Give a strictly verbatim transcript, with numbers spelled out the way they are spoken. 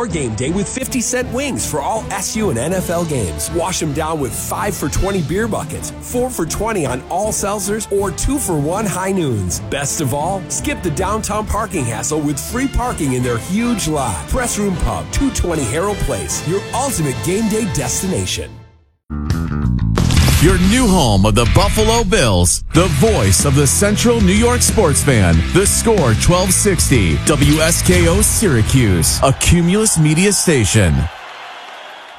your game day with fifty cent wings for all S U and N F L games. Wash them down with five for twenty beer buckets, four for twenty on all seltzers, or two for one high noons. Best of all, skip the downtown parking hassle with free parking in their huge lot. Press Room Pub, two twenty Harold Place, your ultimate game day destination. Your new home of the Buffalo Bills, the voice of the Central New York sports fan, the Score twelve sixty, W S K O Syracuse, a Cumulus Media station.